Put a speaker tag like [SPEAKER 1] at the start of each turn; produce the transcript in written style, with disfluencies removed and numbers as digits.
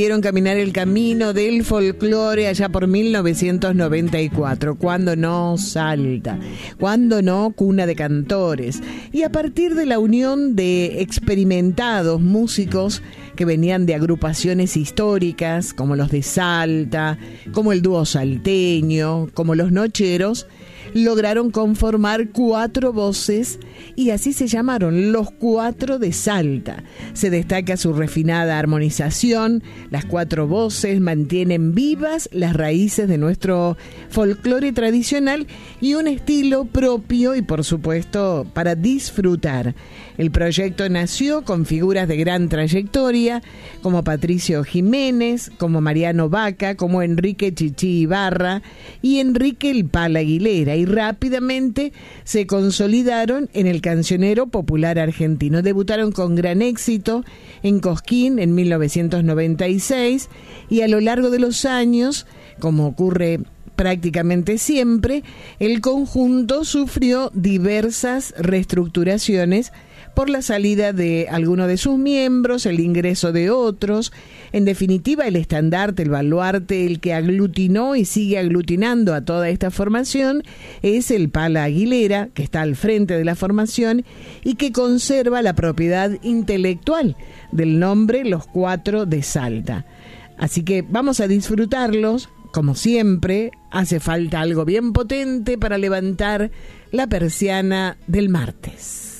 [SPEAKER 1] Quieren caminar el camino del folclore allá por 1994, cuando no Salta, cuando no Cuna de Cantores, y a partir de la unión de experimentados músicos que venían de agrupaciones históricas como los de Salta, como el dúo salteño, como los Nocheros, lograron conformar 4 voces y así se llamaron los 4 de Salta. Se destaca su refinada armonización, las 4 voces mantienen vivas las raíces de nuestro folclore tradicional y un estilo propio y por supuesto para disfrutar. El proyecto nació con figuras de gran trayectoria como Patricio Jiménez, como Mariano Vaca, como Enrique Chichi Ibarra y Enrique El Pala Aguilera, y rápidamente se consolidaron en el cancionero popular argentino. Debutaron con gran éxito en Cosquín en 1996 y a lo largo de los años, como ocurre prácticamente siempre, el conjunto sufrió diversas reestructuraciones por la salida de algunos de sus miembros, el ingreso de otros. En definitiva, el estandarte, el baluarte, el que aglutinó y sigue aglutinando a toda esta formación es el Pala Aguilera, que está al frente de la formación y que conserva la propiedad intelectual del nombre Los 4 de Salta. Así que vamos a disfrutarlos. Como siempre, hace falta algo bien potente para levantar la persiana del martes.